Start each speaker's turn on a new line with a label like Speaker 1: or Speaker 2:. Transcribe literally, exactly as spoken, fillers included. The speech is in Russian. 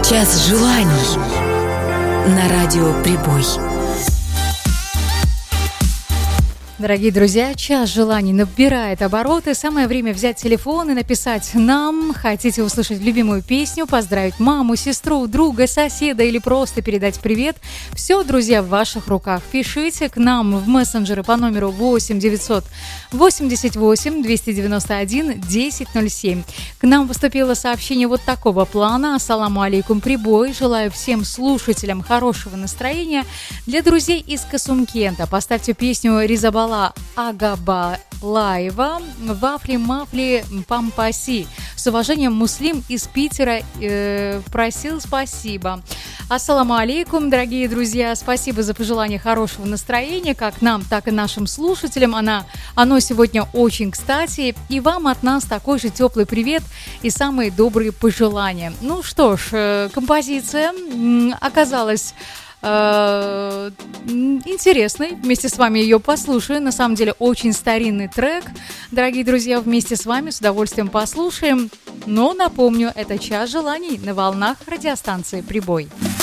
Speaker 1: Час желаний на радио Прибой.
Speaker 2: Дорогие друзья, час желаний набирает обороты. Самое время взять телефон и написать нам. Хотите услышать любимую песню, поздравить маму, сестру, друга, соседа или просто передать привет? Все, друзья, в ваших руках. Пишите к нам в мессенджеры по номеру восемь девятьсот восемьдесят восемь двести девяносто один десять ноль семь. К нам поступило сообщение вот такого плана. Ассаламу алейкум, Прибой. Желаю всем слушателям хорошего настроения. Для друзей из Касумкента поставьте песню Ризабала Агабалаева «Вафли-мафли пампаси». С уважением, Муслим из Питера э, просил спасибо. Ассаламу алейкум, дорогие друзья. Спасибо за пожелание хорошего настроения, как нам, так и нашим слушателям. Она, оно сегодня очень кстати. И вам от нас такой же теплый привет и самые добрые пожелания. Ну что ж, композиция оказалась интересный. Вместе с вами ее послушаю. На самом деле очень старинный трек. Дорогие друзья, вместе с вами с удовольствием послушаем. Но напомню, это час желаний на волнах радиостанции Прибой.